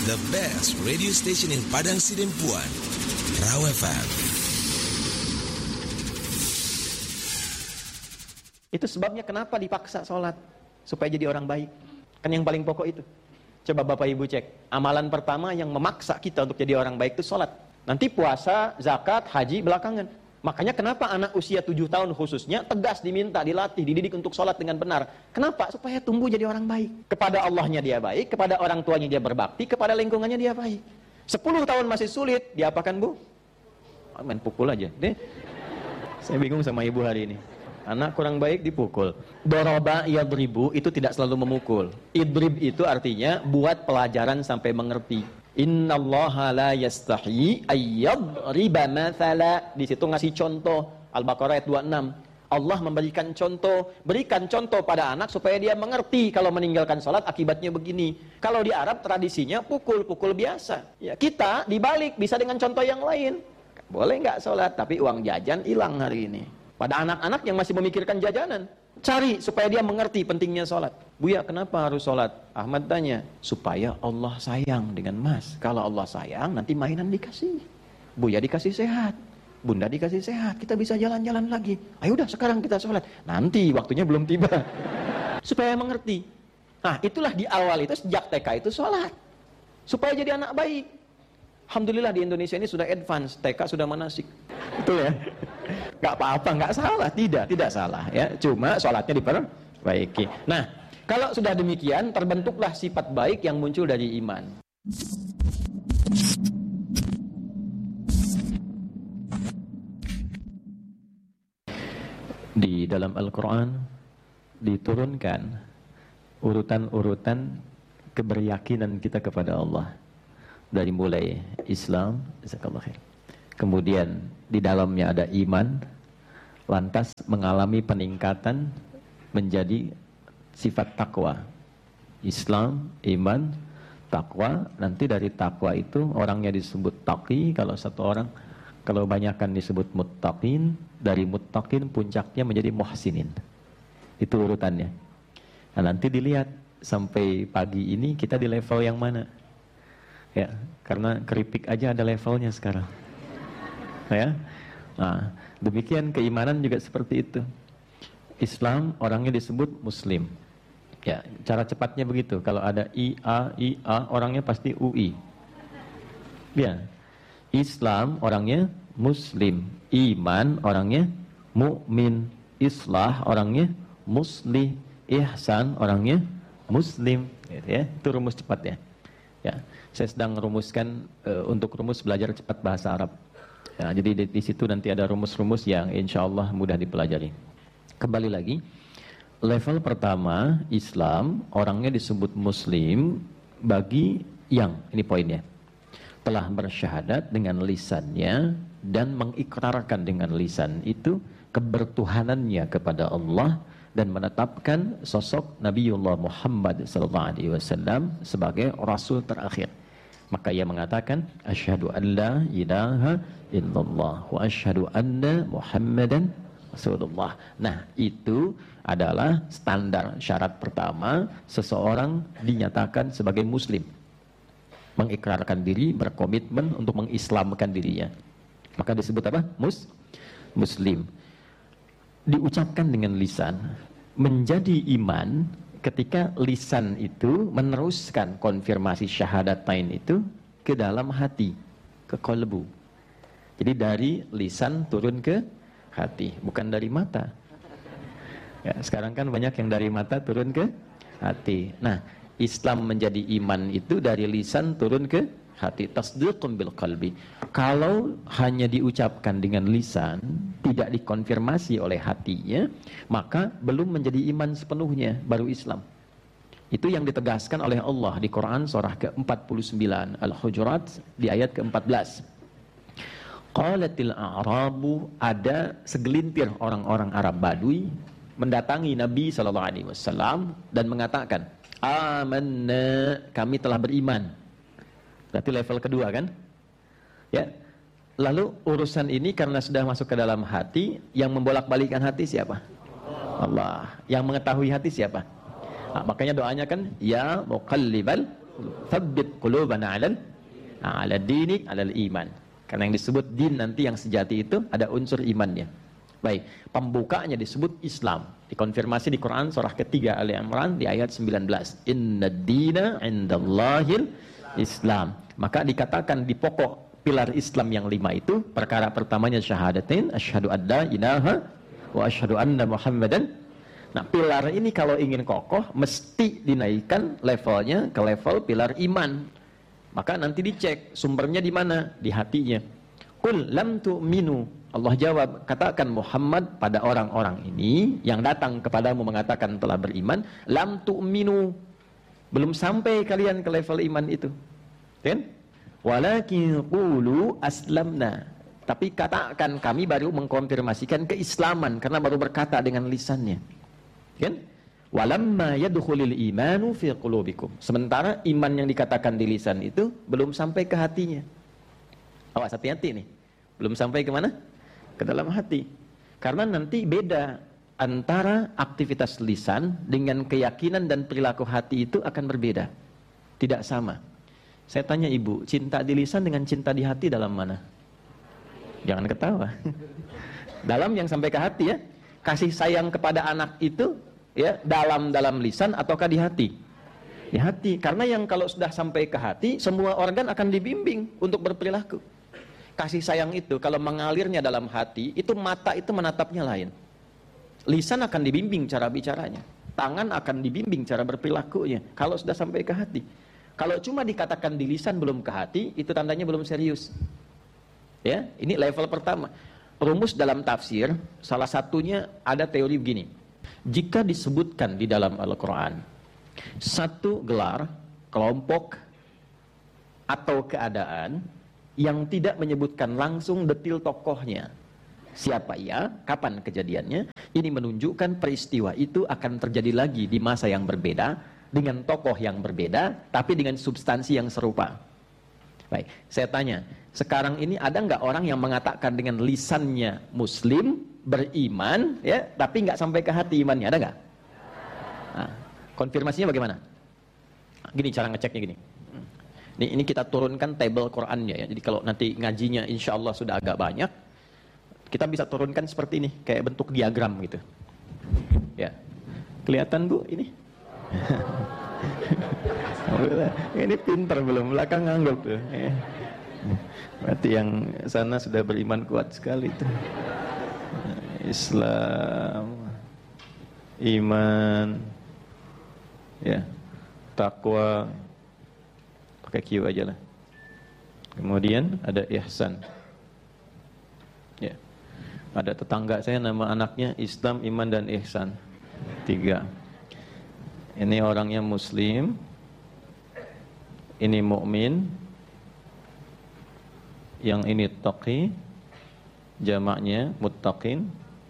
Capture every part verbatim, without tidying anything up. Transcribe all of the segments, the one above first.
the best radio station in Padang Sidempuan, Raw F M. Itu sebabnya kenapa dipaksa sholat, supaya jadi orang baik. Kan yang paling pokok itu. Coba Bapak Ibu cek, amalan pertama yang memaksa kita untuk jadi orang baik itu sholat. Nanti puasa, zakat, haji belakangan. Makanya kenapa anak usia tujuh tahun khususnya tegas diminta, dilatih, dididik untuk sholat dengan benar. Kenapa? Supaya tumbuh jadi orang baik. Kepada Allahnya dia baik, kepada orang tuanya dia berbakti, kepada lingkungannya dia baik. Sepuluh tahun masih sulit, diapakan Bu? Oh, main pukul aja. Deh. Saya bingung sama ibu hari ini. Anak kurang baik dipukul. Doroba yadribu itu tidak selalu memukul. Idrib itu artinya buat pelajaran sampai mengerti. Innallaha la yastahi ayyadriba mathala. Di situ ngasih contoh. Al-Baqarah ayat dua puluh enam. Allah memberikan contoh, berikan contoh pada anak supaya dia mengerti kalau meninggalkan sholat akibatnya begini. Kalau di Arab tradisinya pukul-pukul biasa. Ya, kita dibalik bisa dengan contoh yang lain. Boleh nggak sholat tapi uang jajan hilang hari ini. Pada anak-anak yang masih memikirkan jajanan, cari supaya dia mengerti pentingnya sholat. Buya, kenapa harus sholat? Ahmad tanya, supaya Allah sayang dengan mas. Kalau Allah sayang, nanti mainan dikasih. Buya dikasih sehat, bunda dikasih sehat, kita bisa jalan-jalan lagi. Ayo udah sekarang kita sholat. Nanti waktunya belum tiba. Supaya mengerti. Nah itulah di awal itu, sejak T K itu sholat. Supaya jadi anak baik. Alhamdulillah di Indonesia ini sudah advance, T K sudah manasik. Betul ya? Gak apa-apa, gak salah, tidak, tidak salah ya. Cuma sholatnya diperbaiki. Nah, kalau sudah demikian, terbentuklah sifat baik yang muncul dari iman. Di dalam Al-Quran diturunkan urutan-urutan keberyakinan kita kepada Allah. Dari mulai Islam, jazakallahu khair. Kemudian di dalamnya ada iman, lantas mengalami peningkatan menjadi sifat takwa. Islam, iman, takwa. Nanti dari takwa itu orangnya disebut taqi kalau satu orang, kalau banyakkan disebut muttaqin. Dari muttaqin puncaknya menjadi muhsinin. Itu urutannya. Nah, nanti dilihat sampai pagi ini kita di level yang mana. Ya, karena keripik aja ada levelnya sekarang. Ya. Nah, demikian keimanan juga seperti itu. Islam orangnya disebut muslim. Ya, cara cepatnya begitu. Kalau ada I A I A orangnya pasti U I. Ya. Islam orangnya muslim, iman orangnya mukmin, islah orangnya muslih, ihsan orangnya muslim. Ya, itu rumus cepat ya. Ya, saya sedang merumuskan uh, untuk rumus belajar cepat bahasa Arab. Ya, jadi di, di situ nanti ada rumus-rumus yang insya Allah mudah dipelajari. Kembali lagi, level pertama Islam orangnya disebut Muslim bagi yang ini poinnya telah bersyahadat dengan lisannya dan mengikrarkan dengan lisan itu kebertuhanannya kepada Allah dan menetapkan sosok Nabiullah Muhammad sallallahu alaihi wasallam sebagai rasul terakhir. Maka ia mengatakan asyhadu an la ilaha illallah wa asyhadu anna Muhammadan Rasulullah. Nah, itu adalah standar syarat pertama seseorang dinyatakan sebagai muslim. Mengikrarkan diri, berkomitmen untuk mengislamkan dirinya. Maka disebut apa? Mus muslim. Diucapkan dengan lisan, menjadi iman ketika lisan itu meneruskan konfirmasi syahadatain itu ke dalam hati, ke qalbu. Jadi dari lisan turun ke hati, bukan dari mata. Ya, sekarang kan banyak yang dari mata turun ke hati. Nah, Islam menjadi iman itu dari lisan turun ke hati, tasdiqun bil qalbi. Kalau hanya diucapkan dengan lisan, tidak dikonfirmasi oleh hatinya, maka belum menjadi iman sepenuhnya, baru Islam. Itu yang ditegaskan oleh Allah di Quran surah ke empat puluh sembilan Al-Hujurat di ayat ke empat belas. Qalatil a'rabu, ada segelintir orang-orang Arab Badui mendatangi Nabi sallallahu alaihi wasallam dan mengatakan, amanna, kami telah beriman. Berarti level kedua kan? Ya. Lalu urusan ini karena sudah masuk ke dalam hati, yang membolak-balikkan hati siapa? Allah. Yang mengetahui hati siapa? Nah, makanya doanya kan ya muqallibal tsabbit qulubana 'alal 'ala dinik 'alal iman. Karena yang disebut din nanti yang sejati itu ada unsur imannya. Baik, pembukanya disebut Islam. Dikonfirmasi di Quran surah ketiga Ali Imran di ayat sembilan belas. Innad dina 'indallahil Islam. Maka dikatakan di pokok pilar Islam yang lima itu, perkara pertamanya syahadatain, asyhadu an la ilaha wa asyhadu anna Muhammadan. Nah, pilar ini kalau ingin kokoh mesti dinaikkan levelnya ke level pilar iman. Maka nanti dicek sumbernya di mana? Di hatinya. Qul lam tu'minu. Allah jawab, katakan Muhammad pada orang-orang ini yang datang kepadamu mengatakan telah beriman, lam tu'minu. Belum sampai kalian ke level iman itu. Kan? Walakin qulu aslamna. Tapi katakan kami baru mengkonfirmasikan keislaman karena baru berkata dengan lisannya. Kan? Walamma yadkhulul imanu fi qulubikum. Sementara iman yang dikatakan di lisan itu belum sampai ke hatinya. Awas, hati-hati nih. Belum sampai ke mana? Ke dalam hati. Karena nanti beda antara aktivitas lisan dengan keyakinan dan perilaku hati itu akan berbeda. Tidak sama. Saya tanya ibu, cinta di lisan dengan cinta di hati dalam mana? Jangan ketawa. Dalam yang sampai ke hati ya. Kasih sayang kepada anak itu ya dalam dalam lisan ataukah di hati? Di hati. Karena yang kalau sudah sampai ke hati, semua organ akan dibimbing untuk berperilaku. Kasih sayang itu kalau mengalirnya dalam hati, itu mata itu menatapnya lain. Lisan akan dibimbing cara bicaranya. Tangan akan dibimbing cara berperilakunya. Kalau sudah sampai ke hati. Kalau cuma dikatakan di lisan belum ke hati, itu tandanya belum serius. Ya, ini level pertama. Rumus dalam tafsir, salah satunya ada teori begini. Jika disebutkan di dalam Al-Quran, satu gelar, kelompok, atau keadaan yang tidak menyebutkan langsung detil tokohnya, siapa ia, kapan kejadiannya, ini menunjukkan peristiwa itu akan terjadi lagi di masa yang berbeda, dengan tokoh yang berbeda, tapi dengan substansi yang serupa. Baik, saya tanya, sekarang ini ada nggak orang yang mengatakan dengan lisannya Muslim, beriman, ya, tapi nggak sampai ke hati imannya, ada nggak? Nah, konfirmasinya bagaimana? Gini cara ngeceknya gini. Ini, ini kita turunkan tabel Qurannya ya. Jadi kalau nanti ngajinya insya Allah sudah agak banyak, kita bisa turunkan seperti ini, kayak bentuk diagram gitu. Ya, kelihatan Bu ini? Ini pinter belum, belakang ngangguk tuh. Berarti yang sana sudah beriman kuat sekali tuh. Islam, iman, ya, takwa, pakai Q aja lah. Kemudian ada ihsan. Ya, ada tetangga saya nama anaknya Islam, iman dan ihsan. Tiga. Ini orangnya Muslim, ini mukmin, yang ini taqi, jamaknya muttaqin,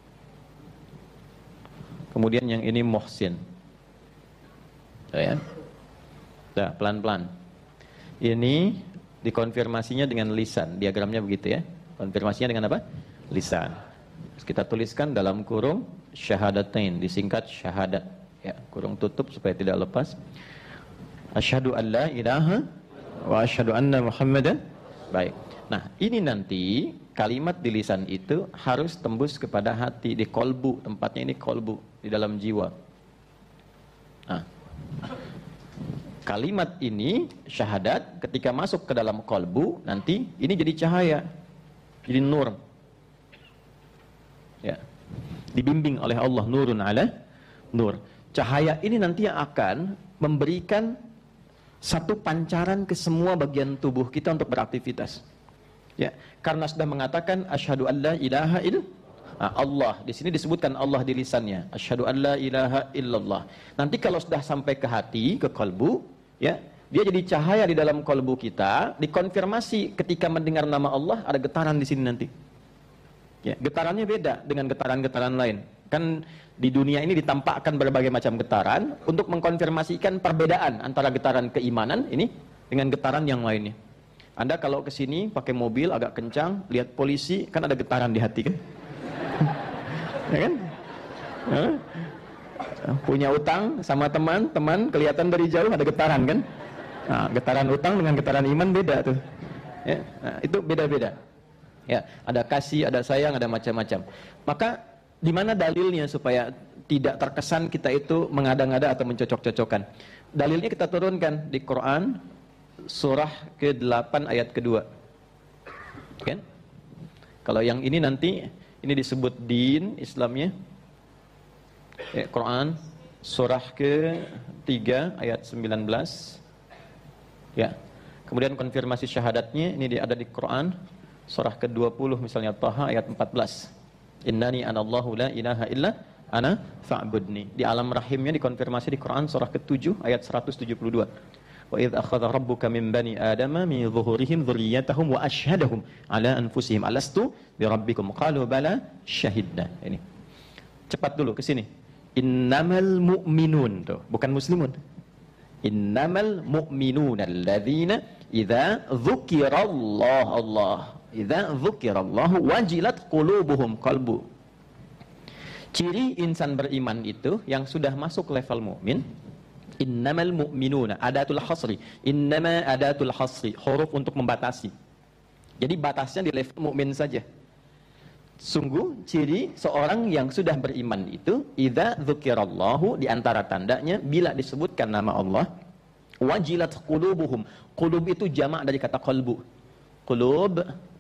kemudian yang ini muhsin. Ya, nah, pelan-pelan. Ini dikonfirmasinya dengan lisan, diagramnya begitu ya. Konfirmasinya dengan apa? Lisan. Terus kita tuliskan dalam kurung syahadatain, disingkat syahadat. Ya, kurung tutup supaya tidak lepas. Asyhadu an la ilaha wa asyhadu anna Muhammadan. Baik. Nah, ini nanti kalimat di lisan itu harus tembus kepada hati, di kolbu, tempatnya ini kolbu, di dalam jiwa. Nah, kalimat ini syahadat ketika masuk ke dalam kolbu nanti ini jadi cahaya, jadi nur. Ya, dibimbing oleh Allah, nurun ala nur. Cahaya ini nanti yang akan memberikan satu pancaran ke semua bagian tubuh kita untuk beraktivitas. Ya, karena sudah mengatakan asyhadu an la ilaha illallah. Nah, Allah di sini disebutkan Allah di lisannya. Asyhadu an la ilaha illallah. Nanti kalau sudah sampai ke hati, ke kalbu, ya, dia jadi cahaya di dalam kalbu kita, dikonfirmasi ketika mendengar nama Allah ada getaran di sini nanti. Ya, getarannya beda dengan getaran-getaran lain. Kan di dunia ini ditampakkan berbagai macam getaran untuk mengkonfirmasikan perbedaan antara getaran keimanan ini dengan getaran yang lainnya. Anda kalau ke sini pakai mobil agak kencang, lihat polisi kan ada getaran di hati kan? Ya kan? Hah? Punya utang sama teman, teman kelihatan dari jauh ada getaran kan? Nah, getaran utang dengan getaran iman beda tuh. Ya, nah, itu beda-beda. Ya, ada kasih, ada sayang, ada macam-macam. Maka di mana dalilnya supaya tidak terkesan kita itu mengada-ngada atau mencocok-cocokkan? Dalilnya kita turunkan di Quran surah ke delapan ayat kedua. Kan? Kalau yang ini nanti ini disebut din Islamnya. Ya, Quran surah ke tiga ayat sembilan belas. Ya. Kemudian konfirmasi syahadatnya ini ada di Quran surah ke dua puluh misalnya Taha ayat empat belas. Innani anallahu la ilaha illa ana fa'budni. Di alam rahimnya dikonfirmasi di Quran surah ke tujuh ayat seratus tujuh puluh dua. Wa idz akhadha rabbuka min bani adama min zuhurihim dzurriyyatahum wa asyhadahum ala anfusihim alastu bi rabbikum qalu bala syahidna. Ini. Cepat dulu ke sini. Innamal mu'minun tuh, bukan muslimun. Innamal mu'minuna alladzina idza dzukirallah Allah idza dzukirallahu wajilat qulubuhum qalbu. Ciri insan beriman itu yang sudah masuk level mukmin. Innamal mu'minuna, adatul hasri. Innama adatul hasri, huruf untuk membatasi. Jadi batasnya di level mukmin saja. Sungguh ciri seorang yang sudah beriman itu idza dzukirallahu, di antara tandanya bila disebutkan nama Allah, wajilat qulubuhum. Qulub itu jamak dari kata qalbu. Qulub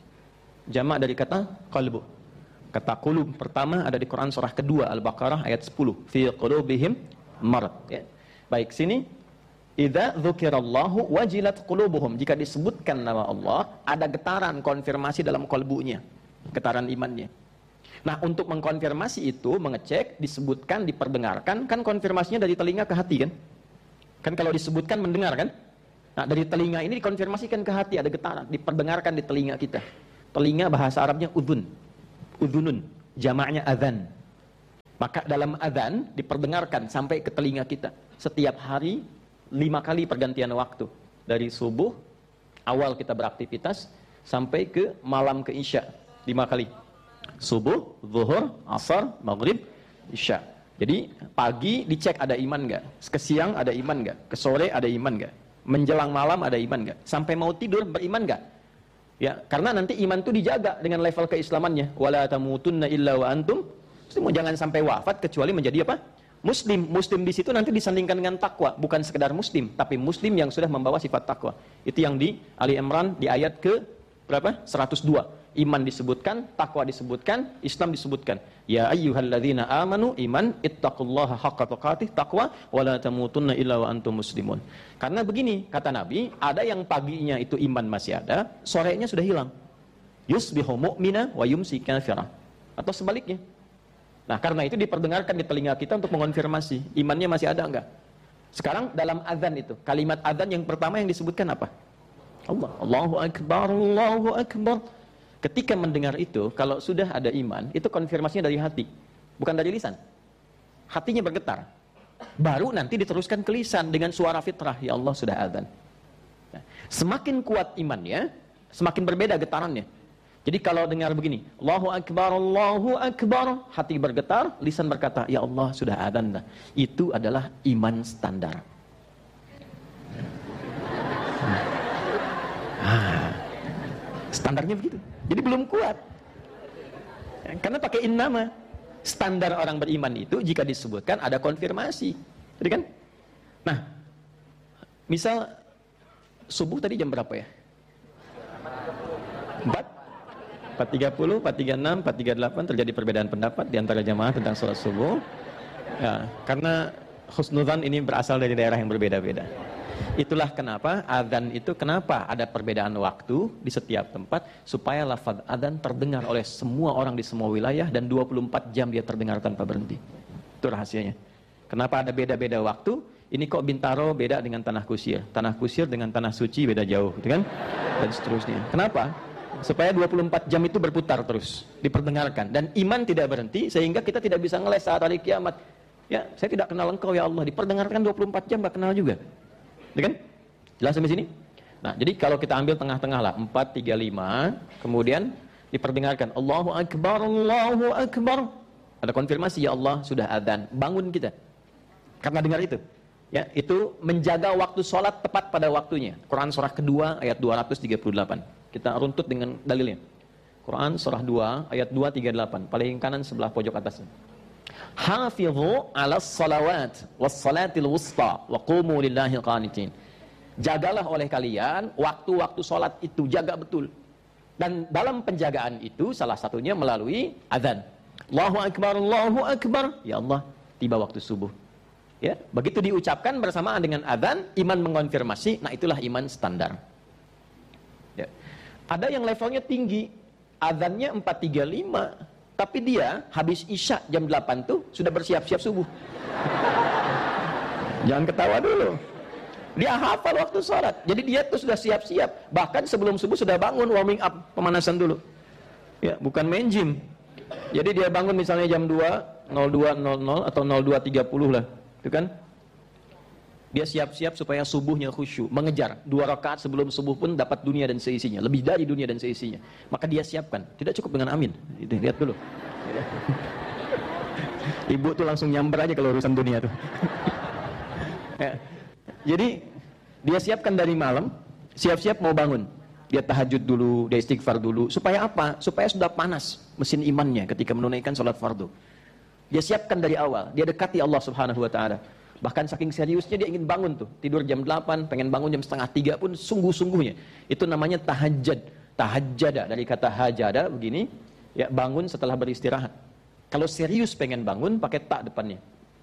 jamak dari kata qalbu. Kata qulub pertama ada di Quran surah kedua Al-Baqarah ayat sepuluh. Fi qulubihim marad. Ya. Baik, sini idza dzukirallahu wajilat qulubuhum. Jika disebutkan nama Allah, ada getaran konfirmasi dalam kalbunya, getaran imannya. Nah, untuk mengkonfirmasi itu, mengecek, disebutkan, diperdengarkan, kan konfirmasinya dari telinga ke hati kan? Kan kalau disebutkan mendengar kan? Nah, dari telinga ini dikonfirmasikan ke hati, ada getaran, diperdengarkan di telinga kita. Telinga bahasa Arabnya udhun. Udhunun, jamaknya adzan. Maka dalam adzan diperdengarkan sampai ke telinga kita. Setiap hari lima kali pergantian waktu. Dari subuh awal kita beraktivitas sampai ke malam ke isya, lima kali. Subuh, zuhur, asar, maghrib, isya. Jadi pagi dicek ada iman enggak, ke siang ada iman enggak, ke sore ada iman enggak, menjelang malam ada iman enggak, sampai mau tidur beriman enggak? Ya, karena nanti iman itu dijaga dengan level keislamannya. Wala tamutunna illa wa antum muslimun, jangan sampai wafat kecuali menjadi apa? Muslim. Muslim di situ nanti disandingkan dengan takwa, bukan sekedar muslim, tapi muslim yang sudah membawa sifat takwa. Itu yang di Ali Imran di ayat ke berapa? seratus dua. Iman disebutkan, takwa disebutkan, Islam disebutkan. Ya ayyuhalladzina amanu iman ittaqullaha haqqa tuqatih, takwa wala tamutunna illa wa antum muslimun. Karena begini kata Nabi, ada yang paginya itu iman masih ada, sorenya sudah hilang. Yusbihu mu'mina wa yumsi kafira. Atau sebaliknya. Nah, karena itu diperdengarkan di telinga kita untuk mengonfirmasi imannya masih ada enggak. Sekarang dalam azan itu, kalimat azan yang pertama yang disebutkan apa? Allah. Allahu akbar, Allahu akbar. Ketika mendengar itu, kalau sudah ada iman, itu konfirmasinya dari hati, bukan dari lisan. Hatinya bergetar. Baru nanti diteruskan ke lisan dengan suara fitrah, ya Allah sudah azan. Nah, semakin kuat imannya, semakin berbeda getarannya. Jadi kalau dengar begini, Allahu akbar, Allahu akbar, hati bergetar, lisan berkata, ya Allah sudah azan. Nah, itu adalah iman standar. Ah, standarnya begitu. Jadi belum kuat. Karena pakai innama. Standar orang beriman itu jika disebutkan ada konfirmasi. Jadi kan? Nah, misal subuh tadi jam berapa ya? empat? empat tiga puluh, empat tiga puluh enam, empat tiga puluh delapan terjadi perbedaan pendapat di antara jamaah tentang sholat subuh. Ya, karena husnudzan ini berasal dari daerah yang berbeda-beda. Itulah kenapa adzan itu kenapa ada perbedaan waktu di setiap tempat, supaya lafaz adzan terdengar oleh semua orang di semua wilayah dan dua puluh empat jam dia terdengar tanpa berhenti. Itu rahasianya. Kenapa ada beda-beda waktu? Ini kok Bintaro beda dengan Tanah Kusir, Tanah Kusir dengan Tanah Suci beda jauh, gitu kan? Dan seterusnya. Kenapa? Supaya dua puluh empat jam itu berputar terus, diperdengarkan dan iman tidak berhenti sehingga kita tidak bisa ngeles saat hari kiamat. Ya, saya tidak kenal engkau ya Allah, diperdengarkan dua puluh empat jam enggak kenal juga. Ya kan? Jelas sampai sini? Nah, jadi kalau kita ambil tengah-tengah lah, empat, tiga, lima, kemudian diperdengarkan Allahu Akbar, Allahu Akbar. Ada konfirmasi, ya Allah sudah adzan. Bangun kita. Karena dengar itu. Ya, itu menjaga waktu sholat tepat pada waktunya. Quran surah kedua ayat dua ratus tiga puluh delapan. Kita runtut dengan dalilnya. Quran surah dua ayat dua ratus tiga puluh delapan, paling kanan sebelah pojok atasnya. Hafidhu 'alas salawat was salatil wusta wa qumu lillahi qanitin. Jagalah oleh kalian waktu-waktu sholat itu, jaga betul. Dan dalam penjagaan itu salah satunya melalui azan. Allahu akbar, Allahu akbar. Ya Allah, tiba waktu subuh. Ya, begitu diucapkan bersamaan dengan adzan, iman mengonfirmasi, nah itulah iman standar. Ya. Ada yang levelnya tinggi, adzannya empat tiga puluh lima, tapi dia habis isya jam delapan tuh sudah bersiap-siap subuh. Jangan ketawa dulu. Dia hafal waktu sholat, jadi dia tuh sudah siap-siap. Bahkan sebelum subuh sudah bangun, warming up, pemanasan dulu. Ya, bukan main gym. Jadi dia bangun misalnya jam dua, nol dua nol nol atau nol dua tiga puluh lah. Itu kan? Dia siap-siap supaya subuhnya khusyuk, mengejar dua rakaat sebelum subuh pun dapat dunia dan seisinya, lebih dari dunia dan seisinya. Maka dia siapkan. Tidak cukup dengan amin. Itu lihat dulu. Ibu tuh langsung nyamber aja kalau urusan dunia tuh. Ya. Jadi dia siapkan dari malam, siap-siap mau bangun. Dia tahajud dulu, dia istighfar dulu. Supaya apa? Supaya sudah panas mesin imannya ketika menunaikan sholat fardu. Dia siapkan dari awal, dia dekati Allah Subhanahu wa taala. Bahkan saking seriusnya dia ingin bangun tuh, tidur jam delapan, pengen bangun jam setengah tiga pun sungguh-sungguhnya. Itu namanya tahajjud. Tahajjada dari kata hajada begini, ya bangun setelah beristirahat. Kalau serius pengen bangun pakai tak depannya.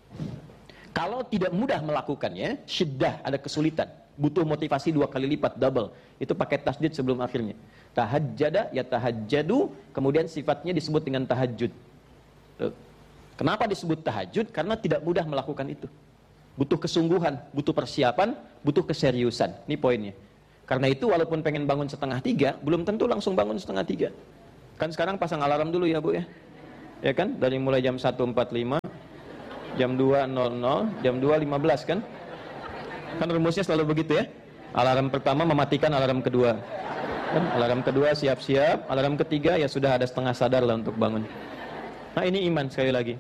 Kalau tidak mudah melakukannya, syiddah, ada kesulitan, butuh motivasi dua kali lipat, double. Itu pakai tasdid sebelum akhirnya. Tahajjada ya tahajjadu, kemudian sifatnya disebut dengan tahajud. Tuh. Kenapa disebut tahajud? Karena tidak mudah melakukan itu. Butuh kesungguhan, butuh persiapan, butuh keseriusan. Ini poinnya. Karena itu walaupun pengen bangun setengah tiga, belum tentu langsung bangun setengah tiga. Kan sekarang pasang alarm dulu ya Bu ya. Ya kan? Dari mulai jam satu empat puluh lima, jam dua nol nol, jam dua lima belas kan? Kan rumusnya selalu begitu ya. Alarm pertama mematikan alarm kedua. Kan? Alarm kedua siap-siap, alarm ketiga ya sudah ada setengah sadar lah untuk bangun. Nah ini iman sekali lagi.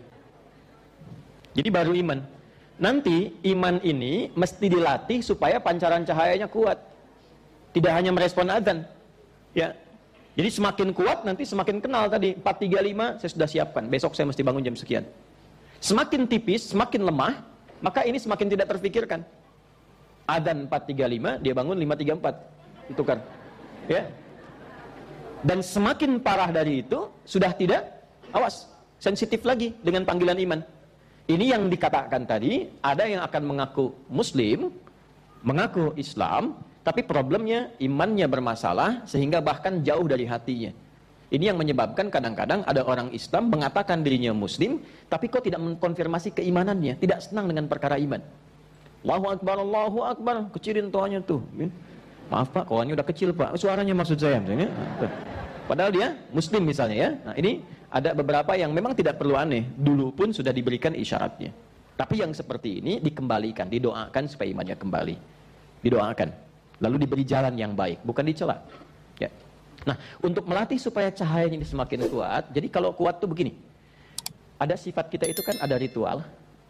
Jadi baru iman. Nanti iman ini mesti dilatih supaya pancaran cahayanya kuat. Tidak hanya merespon azan. Ya. Jadi semakin kuat nanti semakin kenal tadi. empat tiga lima saya sudah siapkan. Besok saya mesti bangun jam sekian. Semakin tipis, semakin lemah, maka ini semakin tidak terfikirkan. Azan empat tiga lima, dia bangun lima tiga empat. Ditukar. Ya. Dan semakin parah dari itu sudah tidak, awas, sensitif lagi dengan panggilan iman. Ini yang dikatakan tadi, ada yang akan mengaku muslim, mengaku Islam, tapi problemnya imannya bermasalah sehingga bahkan jauh dari hatinya. Ini yang menyebabkan kadang-kadang ada orang Islam mengatakan dirinya muslim, tapi kok tidak mengkonfirmasi keimanannya, tidak senang dengan perkara iman. Allahu Akbar, Allahu Akbar, kecilin toanya tuh. Maaf Pak, kawannya udah kecil Pak, suaranya maksud saya misalnya. Padahal dia muslim misalnya ya. Nah ini ada beberapa yang memang tidak perlu aneh, dulu pun sudah diberikan isyaratnya. Tapi yang seperti ini dikembalikan, didoakan supaya imannya kembali. Didoakan, lalu diberi jalan yang baik, bukan dicela. Ya. Nah, untuk melatih supaya cahayanya ini semakin kuat, jadi kalau kuat tuh begini. Ada sifat kita itu kan ada ritual.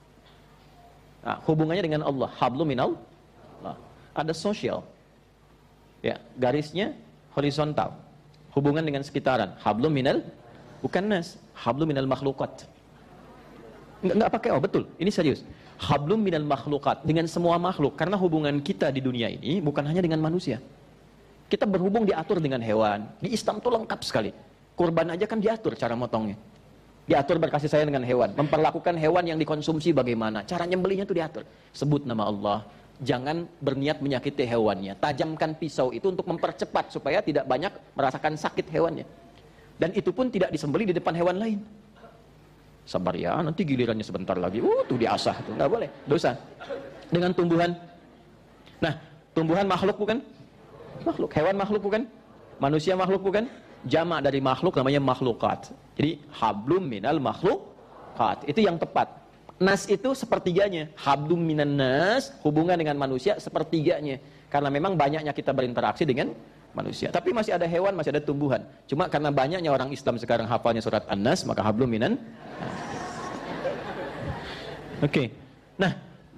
Nah, hubungannya dengan Allah, hablum minal. Nah, ada sosial. Ya, garisnya horizontal. Hubungan dengan sekitaran, hablum minal, bukan nas, hablum minal makhluqat. Enggak, enggak pakai oh, betul, ini serius. Hablum minal makhluqat, dengan semua makhluk, karena hubungan kita di dunia ini bukan hanya dengan manusia. Kita berhubung diatur dengan hewan. Di Islam itu lengkap sekali. Kurban aja kan diatur cara motongnya. Diatur berkasih sayang dengan hewan. Memperlakukan hewan yang dikonsumsi bagaimana. Cara nyembelihnya itu diatur. Sebut nama Allah. Jangan berniat menyakiti hewannya. Tajamkan pisau itu untuk mempercepat supaya tidak banyak merasakan sakit hewannya. Dan itu pun tidak disembelih di depan hewan lain. Sabar ya, nanti gilirannya sebentar lagi. Uh, tuh diasah tuh, nggak boleh, dosa. Dengan tumbuhan. Nah, tumbuhan makhluk bukan? Makhluk. Hewan makhluk bukan? Manusia makhluk bukan? Jamak dari makhluk namanya makhlukat. Jadi hablum minal makhlukat. Itu yang tepat. Nas itu sepertiganya, hablum minan nas, hubungan dengan manusia sepertiganya. Karena memang banyaknya kita berinteraksi dengan manusia. Tapi masih ada hewan, masih ada tumbuhan. Cuma karena banyaknya orang Islam sekarang hafalnya surat An-Nas, maka hablum minan. Oke. Okay. Nah,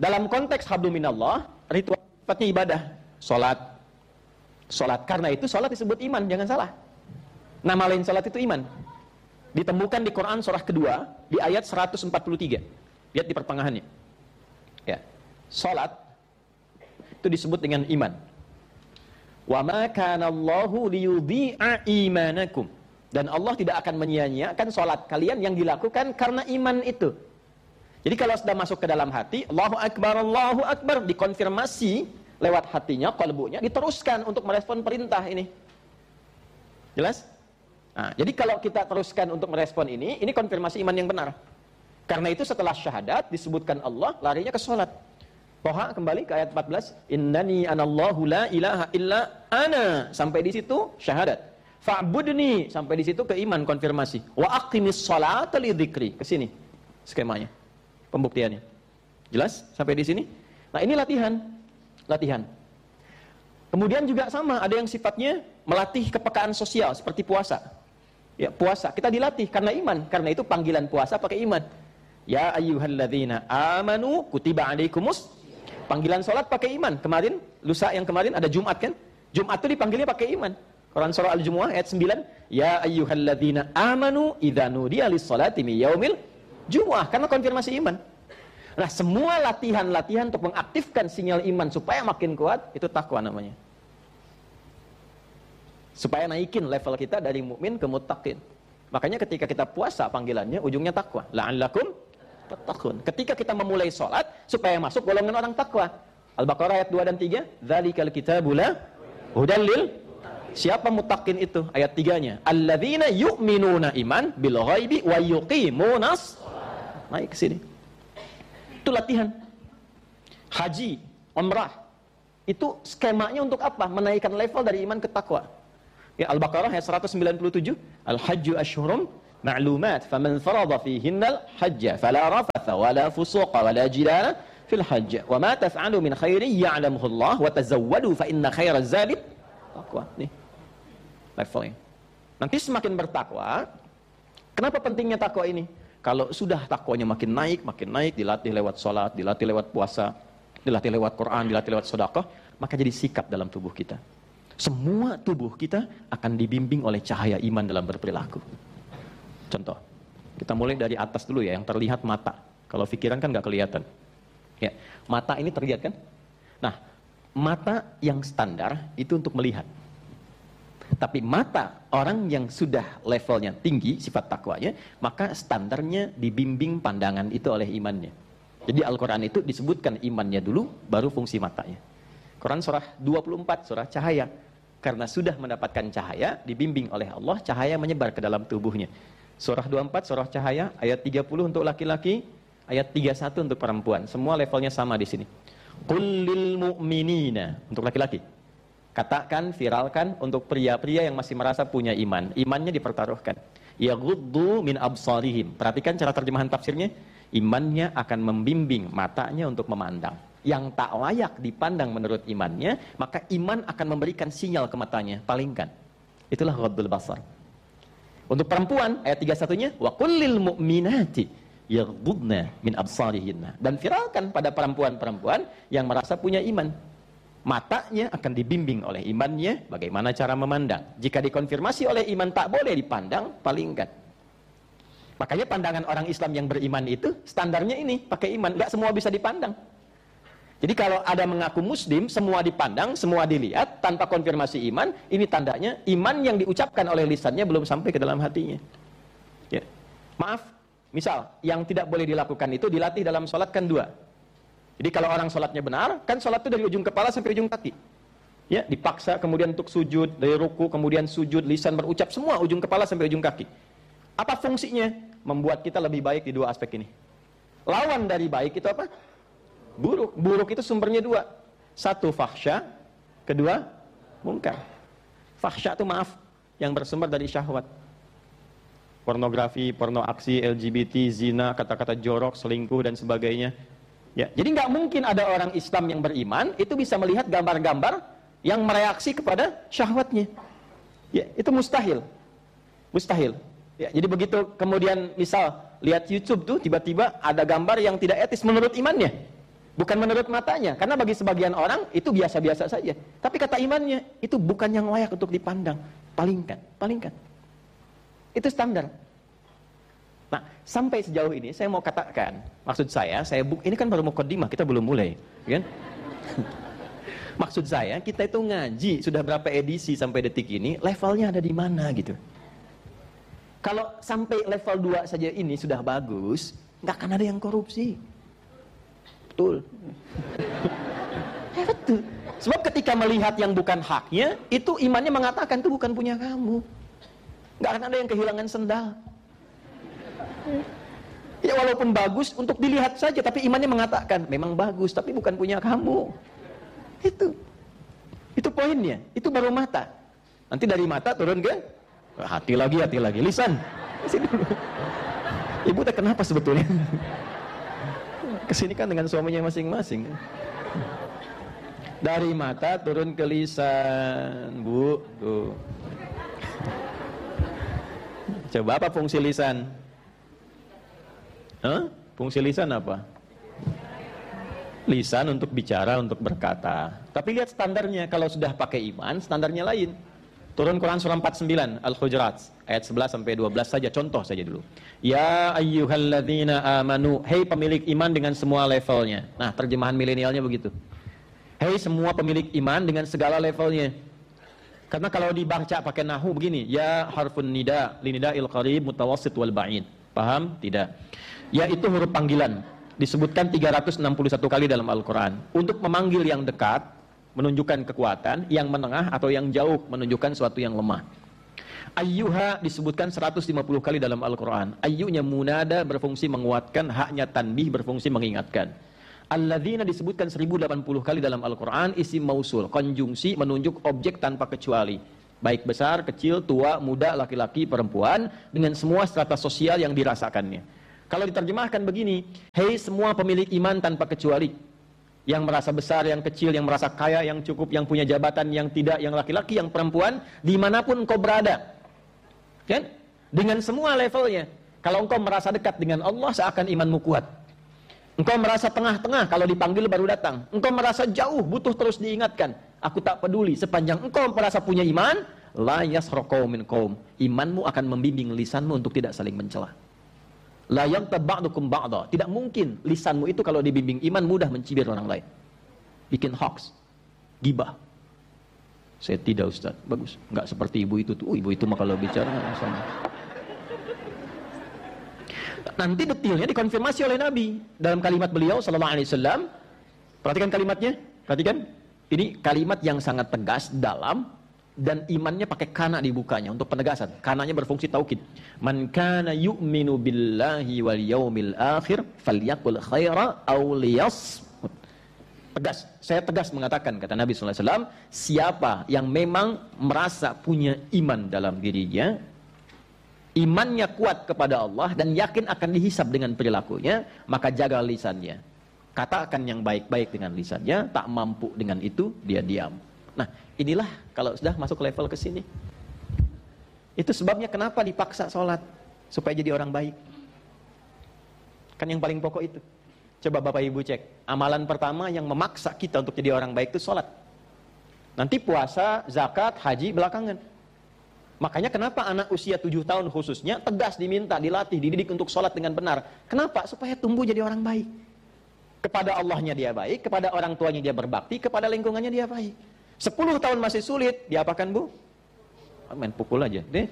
dalam konteks hablum minallah, ritual sifatnya ibadah, salat. Salat, karena itu salat disebut iman, jangan salah. Nama lain salat itu iman. Ditemukan di Quran surah kedua di ayat seratus empat puluh tiga. Lihat di pertengahannya. Ya. Salat itu disebut dengan iman. Wa ma kana Allahu liyudhi'a imanakum. Dan Allah tidak akan menyia-nyiakan salat kalian yang dilakukan karena iman itu. Jadi kalau sudah masuk ke dalam hati, Allahu akbar, Allahu akbar, dikonfirmasi lewat hatinya, qalbunya, diteruskan untuk merespon perintah ini. Jelas? Nah, jadi kalau kita teruskan untuk merespon ini, ini konfirmasi iman yang benar. Karena itu setelah syahadat disebutkan Allah, larinya ke salat. Toha kembali ke ayat empat belas, innani anallahu la ilaha illa ana, sampai di situ syahadat. Fa'budni, sampai di situ ke iman, konfirmasi. Wa aqimis sholata li dzikri, ke sini skemanya, pembuktiannya. Jelas sampai di sini? Nah, ini latihan. Latihan. Kemudian juga sama, ada yang sifatnya melatih kepekaan sosial seperti puasa. Ya, puasa kita dilatih karena iman, karena itu panggilan puasa pakai iman. Ya ayyuhalladzina amanu kutiba alaikumus. Panggilan salat pakai iman. Kemarin, lusa yang kemarin ada Jumat kan? Jumat itu dipanggilnya pakai iman. Quran surah Al-Jumu'ah ayat sembilan, ya ayyuhalladzina amanu idza nudiya lis-salati min yaumil jumu'ah, karena konfirmasi iman. Nah, semua latihan-latihan untuk mengaktifkan sinyal iman supaya makin kuat, itu takwa namanya. Supaya naikin level kita dari mukmin ke muttaqin. Makanya ketika kita puasa panggilannya ujungnya takwa. La'allakum tattaqun. Ketika kita memulai salat supaya masuk golongan orang takwa. Al-Baqarah ayat dua dan tiga, dzalikal kitabu la hudal lil. Siapa muttaqin itu? Ayat tiga-nya. Alladzina yu'minuna iman bil ghaibi wa yuqimunas. Naik ke sini. Itu latihan. Haji, umrah. Itu skemanya untuk apa? Menaikkan level dari iman ke takwa. Ya, Al-Baqarah ayat seratus sembilan puluh tujuh, Al-Hajju ashhurum ma'lumat, faman farada fihinnal hajja fala rafatha wala fusuqa wala jidala fil hajj. Wa ma taf'alu min khairin ya'lamuhu Allah wa tazawwadu fa inna khairaz zadi taqwa. Nih. Levelnya. Nanti semakin bertakwa, kenapa pentingnya takwa ini? Kalau sudah takwanya makin naik, makin naik, dilatih lewat sholat, dilatih lewat puasa, dilatih lewat Quran, dilatih lewat sedekah, maka jadi sikap dalam tubuh kita. Semua tubuh kita akan dibimbing oleh cahaya iman dalam berperilaku. Contoh, kita mulai dari atas dulu ya, yang terlihat mata. Kalau pikiran kan nggak kelihatan. Ya, mata ini terlihat kan? Nah, mata yang standar itu untuk melihat. Tapi mata orang yang sudah levelnya tinggi, sifat takwanya, maka standarnya dibimbing pandangan itu oleh imannya. Jadi Al-Quran itu disebutkan imannya dulu, baru fungsi matanya. Quran surah dua puluh empat, surah cahaya. Karena sudah mendapatkan cahaya, dibimbing oleh Allah, cahaya menyebar ke dalam tubuhnya. Surah dua puluh empat, surah cahaya, ayat tiga puluh untuk laki-laki, ayat tiga puluh satu untuk perempuan. Semua levelnya sama di sini. Qul lil mu'minina, untuk laki-laki. Katakan, viralkan untuk pria-pria yang masih merasa punya iman. Imannya dipertaruhkan. Yaghuddu min absarihim. Perhatikan cara terjemahan tafsirnya. Imannya akan membimbing matanya untuk memandang. Yang tak layak dipandang menurut imannya, maka iman akan memberikan sinyal ke matanya. Palingkan. Itulah ghaddul basar. Untuk perempuan, ayat tiga puluh satu-nya, wa kullil mu'minati yaghuddna min absarihinna. Dan viralkan pada perempuan-perempuan yang merasa punya iman. Matanya akan dibimbing oleh imannya bagaimana cara memandang. Jika dikonfirmasi oleh iman tak boleh dipandang, palingkan. Makanya pandangan orang Islam yang beriman itu standarnya ini, pakai iman. Nggak semua bisa dipandang. Jadi kalau ada mengaku muslim, semua dipandang, semua dilihat, tanpa konfirmasi iman, ini tandanya iman yang diucapkan oleh lisannya belum sampai ke dalam hatinya. Ya. Maaf, misal, yang tidak boleh dilakukan itu dilatih dalam sholat kan dua. Jadi kalau orang sholatnya benar, kan sholat itu dari ujung kepala sampai ujung kaki. Ya, dipaksa kemudian untuk sujud, dari ruku, kemudian sujud, lisan berucap, semua ujung kepala sampai ujung kaki. Apa fungsinya? Membuat kita lebih baik di dua aspek ini. Lawan dari baik itu apa? Buruk. Buruk itu sumbernya dua. Satu fahsya, kedua mungkar. Fahsya itu maaf, yang bersumber dari syahwat. Pornografi, porno aksi, L G B T, zina, kata-kata jorok, selingkuh dan sebagainya. Ya, jadi nggak mungkin ada orang Islam yang beriman itu bisa melihat gambar-gambar yang mereaksi kepada syahwatnya. Ya, itu mustahil. Mustahil. Ya, jadi begitu kemudian misal lihat YouTube tuh tiba-tiba ada gambar yang tidak etis menurut imannya. Bukan menurut matanya, karena bagi sebagian orang itu biasa-biasa saja. Tapi kata imannya, itu bukan yang layak untuk dipandang. Palingkan, palingkan. Itu standar. Nah, sampai sejauh ini saya mau katakan, maksud saya, saya buk, ini kan baru mukaddimah, kita belum mulai, kan? Maksud saya, kita itu ngaji sudah berapa edisi sampai detik ini, levelnya ada di mana gitu. Kalau sampai level dua saja ini sudah bagus, nggak akan ada yang korupsi. Betul. Ya, betul. Sebab ketika melihat yang bukan haknya, itu imannya mengatakan itu bukan punya kamu. Nggak akan ada yang kehilangan sendal. Ya walaupun bagus untuk dilihat saja, tapi imannya mengatakan memang bagus, tapi bukan punya kamu. Itu, itu poinnya. Itu baru mata. Nanti dari mata turun ke hati lagi, hati lagi, lisan. Ibu tak kenapa sebetulnya? Kesini kan dengan suaminya masing-masing. Dari mata turun ke lisan, Bu. Tuh. Coba apa fungsi lisan? Hah? Fungsi lisan apa? Lisan untuk bicara, untuk berkata. Tapi lihat standarnya, kalau sudah pakai iman, standarnya lain. Turun Quran surah empat puluh sembilan Al-Hujurat ayat sebelas sampai dua belas saja, contoh saja dulu. Ya ayyuhalladzina amanu, hei pemilik iman dengan semua levelnya. Nah, terjemahan milenialnya begitu. Hei semua pemilik iman dengan segala levelnya. Karena kalau dibaca pakai nahu begini, ya harfun nida, linida'il qarib mutawassit wal ba'id. Paham? Tidak. Ya itu huruf panggilan. Disebutkan tiga ratus enam puluh satu kali dalam Al-Quran. Untuk memanggil yang dekat, menunjukkan kekuatan, yang menengah atau yang jauh, menunjukkan suatu yang lemah. Ayyuha disebutkan seratus lima puluh kali dalam Al-Quran. Ayyunya munada berfungsi menguatkan, haknya tanbih berfungsi mengingatkan. Alladzina disebutkan seribu delapan puluh kali dalam Al-Quran, isim mausul, konjungsi menunjuk objek tanpa kecuali. Baik besar, kecil, tua, muda, laki-laki, perempuan, dengan semua strata sosial yang dirasakannya. Kalau diterjemahkan begini, hei semua pemilik iman tanpa kecuali. Yang merasa besar, yang kecil, yang merasa kaya, yang cukup, yang punya jabatan, yang tidak, yang laki-laki, yang perempuan, dimanapun engkau berada. Kan? Dengan semua levelnya. Kalau engkau merasa dekat dengan Allah, seakan imanmu kuat. Engkau merasa tengah-tengah, kalau dipanggil baru datang. Engkau merasa jauh, butuh terus diingatkan. Aku tak peduli, sepanjang engkau merasa punya iman, la yasraqau min qaum. Imanmu akan membimbing lisanmu untuk tidak saling mencela. La yaghtab ba'dukum ba'da. Tidak mungkin lisanmu itu kalau dibimbing iman mudah mencibir orang lain. Bikin hoax, gibah. Saya tidak, Ustaz. Bagus. Enggak seperti ibu itu tuh. Oh, ibu itu mah kalau bicara sama. Nanti detailnya dikonfirmasi oleh Nabi dalam kalimat beliau sallallahu alaihi wasallam. Perhatikan kalimatnya. Perhatikan. Ini kalimat yang sangat tegas, dalam, dan imannya pakai kana dibukanya untuk penegasan. Kananya berfungsi taukid. Man kana yu'minu billahi wal yaumil akhir falyaqul khaira aw liyasmut. Tegas, saya tegas mengatakan, kata Nabi sallallahu alaihi wasallam, siapa yang memang merasa punya iman dalam dirinya, imannya kuat kepada Allah dan yakin akan dihisab dengan perilakunya, maka jaga lisannya. Katakan yang baik-baik dengan lisannya, tak mampu dengan itu, dia diam. Nah, inilah kalau sudah masuk level ke sini. Itu sebabnya kenapa dipaksa sholat, supaya jadi orang baik. Kan yang paling pokok itu. Coba Bapak Ibu cek, amalan pertama yang memaksa kita untuk jadi orang baik itu sholat. Nanti puasa, zakat, haji belakangan. Makanya kenapa anak usia tujuh tahun khususnya tegas diminta, dilatih, dididik untuk sholat dengan benar. Kenapa? Supaya tumbuh jadi orang baik. Kepada Allahnya dia baik, kepada orang tuanya dia berbakti, kepada lingkungannya dia baik. Sepuluh tahun masih sulit, diapakan Bu? Main pukul aja deh.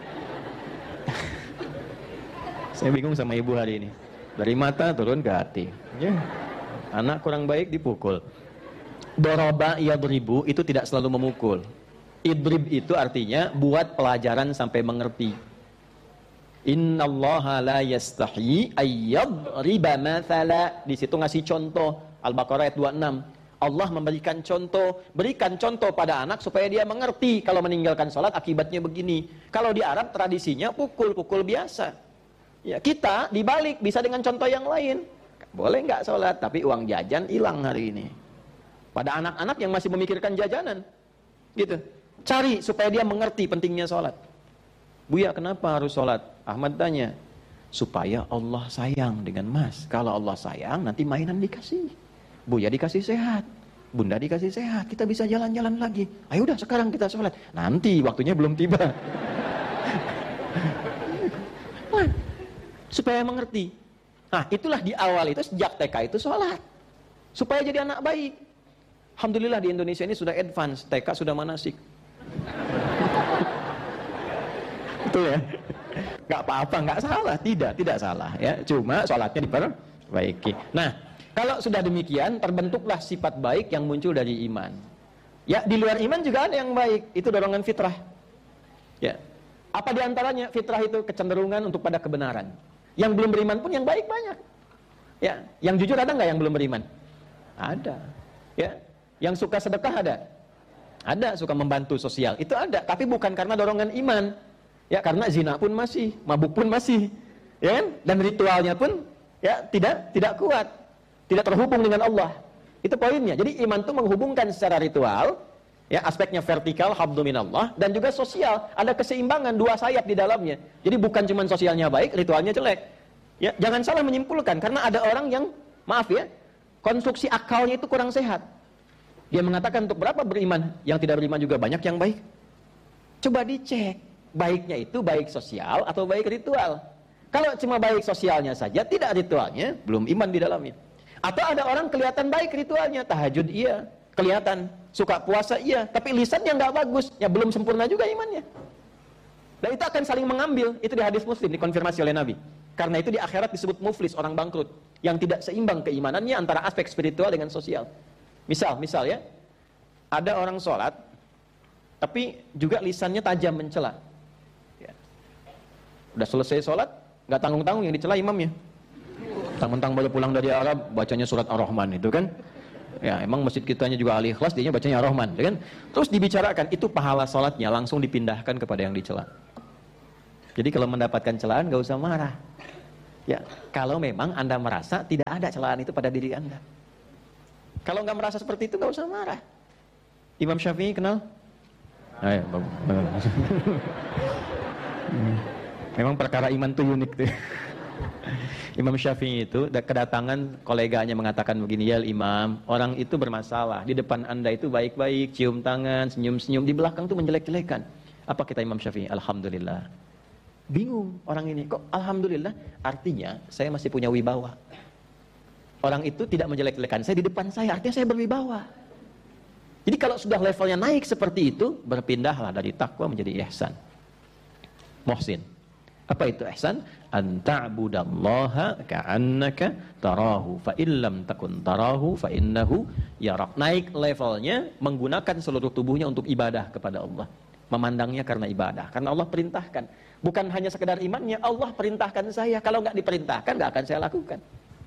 Saya bingung sama ibu hari ini. Dari mata turun ke hati. Ya. Anak kurang baik dipukul. Doroba yadribu itu tidak selalu memukul. Idrib itu artinya buat pelajaran sampai mengerti. Innallaha la yastahi ayyadriba mathala. Di situ ngasih contoh. Al-Baqarah ayat dua puluh enam. Allah memberikan contoh, berikan contoh pada anak supaya dia mengerti kalau meninggalkan sholat akibatnya begini. Kalau di Arab tradisinya pukul-pukul biasa. Ya, kita dibalik bisa dengan contoh yang lain. Boleh nggak sholat, tapi uang jajan hilang hari ini. Pada anak-anak yang masih memikirkan jajanan, gitu. Cari supaya dia mengerti pentingnya sholat. Buya, kenapa harus sholat? Ahmad tanya, supaya Allah sayang dengan mas. Kalau Allah sayang, nanti mainan dikasih. Buya dikasih sehat, bunda dikasih sehat, kita bisa jalan-jalan lagi. Ayo udah sekarang kita sholat. Nanti waktunya belum tiba. Supaya mengerti. Nah itulah di awal itu sejak T K itu sholat. Supaya jadi anak baik. Alhamdulillah di Indonesia ini sudah advance, T K sudah manasik. Betul ya? Gak apa-apa, gak salah, tidak, tidak salah ya. Cuma sholatnya diperbaiki. Nah, kalau sudah demikian, terbentuklah sifat baik yang muncul dari iman. Ya, di luar iman juga ada yang baik, itu dorongan fitrah. Ya, apa diantaranya? Fitrah itu kecenderungan untuk pada kebenaran. Yang belum beriman pun yang baik banyak. Ya, yang jujur ada nggak yang belum beriman? Ada. Ya, yang suka sedekah ada. Ada, suka membantu sosial, itu ada. Tapi bukan karena dorongan iman. Ya, karena zina pun masih, mabuk pun masih, ya kan? Dan ritualnya pun ya tidak tidak kuat, tidak terhubung dengan Allah. Itu poinnya. Jadi iman itu menghubungkan secara ritual, ya aspeknya vertikal, habdu minallah, dan juga sosial. Ada keseimbangan dua sayap di dalamnya. Jadi bukan cuma sosialnya baik, ritualnya jelek. Ya, jangan salah menyimpulkan, karena ada orang yang, maaf ya, konstruksi akalnya itu kurang sehat. Dia mengatakan untuk berapa beriman, yang tidak beriman juga banyak yang baik. Coba dicek. Baiknya itu baik sosial atau baik ritual. Kalau cuma baik sosialnya saja, tidak ritualnya, belum iman di dalamnya. Atau ada orang kelihatan baik ritualnya, tahajud iya, kelihatan, suka puasa iya, tapi lisannya nggak bagus, ya belum sempurna juga imannya. Dan itu akan saling mengambil, itu di hadis Muslim, dikonfirmasi oleh Nabi. Karena itu di akhirat disebut muflis, orang bangkrut, yang tidak seimbang keimanannya antara aspek spiritual dengan sosial. Misal, misal ya, ada orang sholat, tapi juga lisannya tajam mencela. Udah selesai sholat, nggak tanggung-tanggung yang dicela imamnya. Tang-tang baru pulang dari Arab, bacanya surat Ar-Rahman itu kan. Ya, emang masjid kitanya juga ahli ikhlas, dia bacanya Ar-Rahman, kan? Terus dibicarakan, itu pahala sholatnya langsung dipindahkan kepada yang dicela. Jadi kalau mendapatkan celaan, nggak usah marah. Ya, kalau memang Anda merasa tidak ada celaan itu pada diri Anda. Kalau nggak merasa seperti itu, nggak usah marah. Imam Syafi'i kenal? Ayo, bagus. Memang perkara iman itu unik tuh. Imam Syafi'i itu kedatangan koleganya mengatakan begini, ya imam, orang itu bermasalah, di depan anda itu baik-baik, cium tangan, senyum-senyum, di belakang itu menjelek-jelekan. Apa kata Imam Syafi'i? Alhamdulillah. Bingung orang ini, kok alhamdulillah? Artinya saya masih punya wibawa. Orang itu tidak menjelek-jelekan saya di depan saya, artinya saya berwibawa. Jadi kalau sudah levelnya naik seperti itu, berpindahlah dari takwa menjadi ihsan. Muhsin. Apa itu ihsan? An ta'budallaha ka'annaka tarahu fa illam takun tarahu fa innahu yarak. Naik levelnya menggunakan seluruh tubuhnya untuk ibadah kepada Allah. Memandangnya karena ibadah, karena Allah perintahkan. Bukan hanya sekedar imannya, Allah perintahkan saya. Kalau nggak diperintahkan, nggak akan saya lakukan.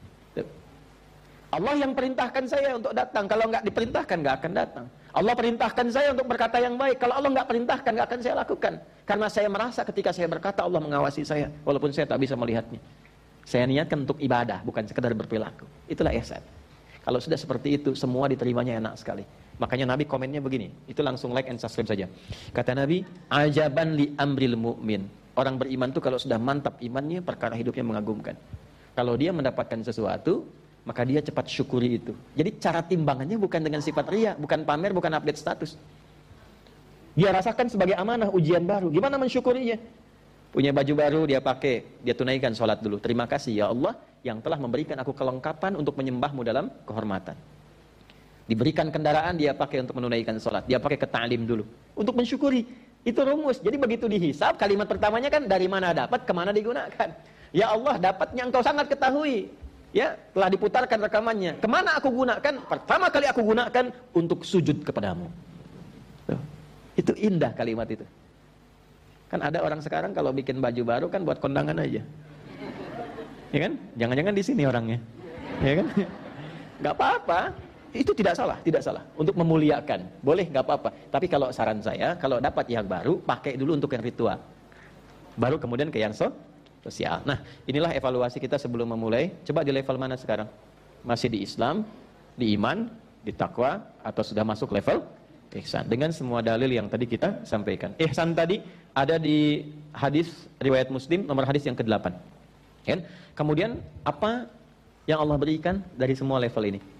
Allah yang perintahkan saya untuk datang. Kalau nggak diperintahkan, nggak akan datang. Allah perintahkan saya untuk berkata yang baik. Kalau Allah nggak perintahkan, nggak akan saya lakukan. Karena saya merasa ketika saya berkata, Allah mengawasi saya, walaupun saya tak bisa melihatnya. Saya niatkan untuk ibadah, bukan sekedar berperilaku. Itulah ihsan. Kalau sudah seperti itu, semua diterimanya enak sekali. Makanya Nabi komennya begini, itu langsung like and subscribe saja. Kata Nabi, ajaban li amril mu'min. Orang beriman itu kalau sudah mantap imannya, perkara hidupnya mengagumkan. Kalau dia mendapatkan sesuatu, maka dia cepat syukuri itu. Jadi cara timbangannya bukan dengan sifat riya, bukan pamer, bukan update status. Dia rasakan sebagai amanah, ujian baru. Gimana mensyukurinya? Punya baju baru, dia pakai, dia tunaikan sholat dulu. Terima kasih ya Allah yang telah memberikan aku kelengkapan untuk menyembahmu dalam kehormatan. Diberikan kendaraan, dia pakai untuk menunaikan sholat. Dia pakai ke ta'lim dulu. Untuk mensyukuri. Itu rumus. Jadi begitu dihisab, kalimat pertamanya kan dari mana dapat, kemana digunakan. Ya Allah, dapatnya engkau sangat ketahui. Ya, telah diputarkan rekamannya. Kemana aku gunakan? Pertama kali aku gunakan untuk sujud kepadamu. Tuh. Itu indah kalimat itu. Kan ada orang sekarang kalau bikin baju baru kan buat kondangan aja. Ya kan? Jangan-jangan di sini orangnya. Ya kan? Gak apa-apa. Itu tidak salah, tidak salah. Untuk memuliakan. Boleh, gak apa-apa. Tapi kalau saran saya, kalau dapat yang baru, pakai dulu untuk yang ritual. Baru kemudian ke yang so sosial. Nah, inilah evaluasi kita sebelum memulai. Coba di level mana sekarang? Masih di Islam, di iman, di takwa, atau sudah masuk level ihsan? Dengan semua dalil yang tadi kita sampaikan. Ihsan tadi ada di hadis riwayat Muslim nomor hadis yang kedelapan. Kan? Kemudian apa yang Allah berikan dari semua level ini?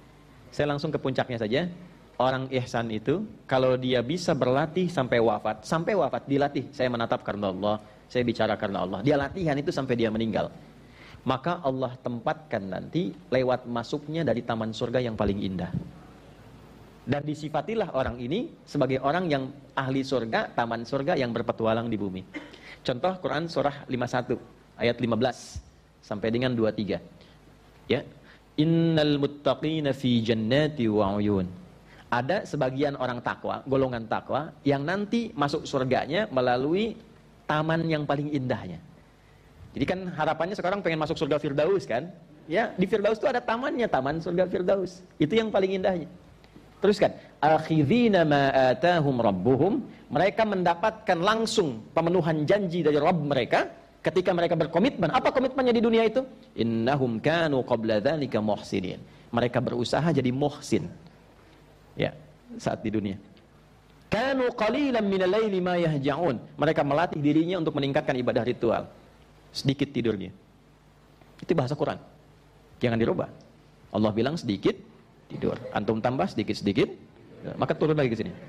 Saya langsung ke puncaknya saja. Orang ihsan itu, kalau dia bisa berlatih sampai wafat, sampai wafat dilatih. Saya menatap karena Allah, saya bicara karena Allah. Dia latihan itu sampai dia meninggal. Maka Allah tempatkan nanti lewat masuknya dari taman surga yang paling indah. Dan disifatilah orang ini sebagai orang yang ahli surga, taman surga yang berpetualang di bumi. Contoh Quran surah lima puluh satu ayat lima belas sampai dengan dua puluh tiga. Ya. Innal muttaqina fi jannati wa uyun. Ada sebagian orang takwa, golongan takwa yang nanti masuk surganya melalui taman yang paling indahnya. Jadi kan harapannya sekarang pengen masuk surga Firdaus kan? Ya, di Firdaus itu ada tamannya, taman surga Firdaus. Itu yang paling indahnya. Teruskan, akhidhina ma atahum rabbuhum, mereka mendapatkan langsung pemenuhan janji dari Rabb mereka ketika mereka berkomitmen. Apa komitmennya di dunia itu? Innahum kanu qabla dzalika muhsinin. Mereka berusaha jadi muhsin. Ya, saat di dunia. Kanu qalilan minal laili ma yahja'un. Mereka melatih dirinya untuk meningkatkan ibadah ritual. Sedikit tidurnya. Itu bahasa Quran. Jangan dirubah. Allah bilang sedikit tidur. Antum tambah sedikit-sedikit, maka turun lagi ke sini.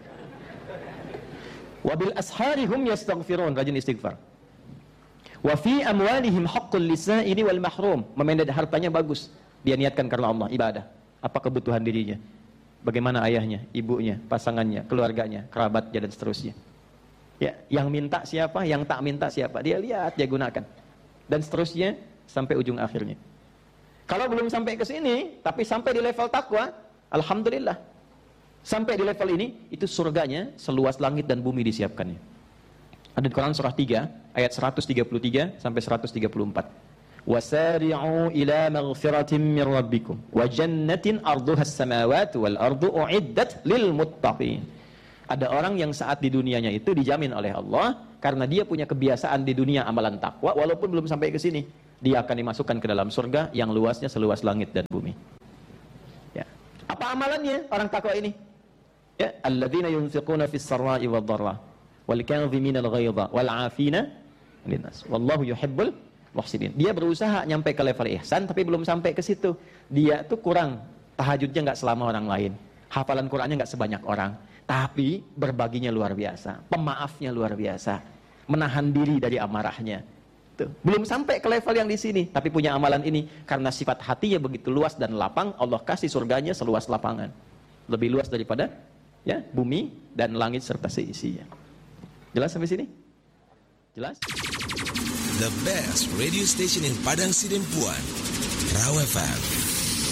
Wa bil asharihum yastaghfirun, rajin istighfar. Wa fi amwalihim haqqul lisa'ili wal mahrum. Memanage hartanya bagus. Dia niatkan karena Allah, ibadah. Apa kebutuhan dirinya? Bagaimana ayahnya, ibunya, pasangannya, keluarganya, kerabatnya dan seterusnya. Ya, yang minta siapa, yang tak minta siapa, dia lihat, dia gunakan. Dan seterusnya sampai ujung akhirnya. Kalau belum sampai ke sini, tapi sampai di level takwa, alhamdulillah. Sampai di level ini, itu surganya seluas langit dan bumi disiapkannya. Ada di Quran surah tiga, ayat seratus tiga puluh tiga sampai seratus tiga puluh empat. Wasari'u ila maghfiratin min rabbikum wa jannatin arduha as-samawati wal ardu u'iddat lil muttaqin. Ada orang yang saat di dunianya itu dijamin oleh Allah karena dia punya kebiasaan di dunia amalan takwa walaupun belum sampai ke sini, dia akan dimasukkan ke dalam surga yang luasnya seluas langit dan bumi. Ya. Apa amalannya orang takwa ini? Ya, alladzina yunfiquna fis sarra'i wad dharra wal kadhimina al-ghaidha wal 'afina 'anil nas wallahu yuhibbul muhsinin. Dia berusaha nyampe ke level ihsan tapi belum sampai ke situ. Dia tuh kurang, tahajudnya enggak selama orang lain, hafalan Qur'annya enggak sebanyak orang, tapi berbaginya luar biasa, pemaafnya luar biasa, menahan diri dari amarahnya. Tuh, belum sampai ke level yang di sini, tapi punya amalan ini karena sifat hatinya begitu luas dan lapang, Allah kasih surganya seluas lapangan. Lebih luas daripada ya, bumi dan langit serta seisinya. Jelas sampai sini? Jelas? The best radio station in Padang Sidempuan, Raw F M.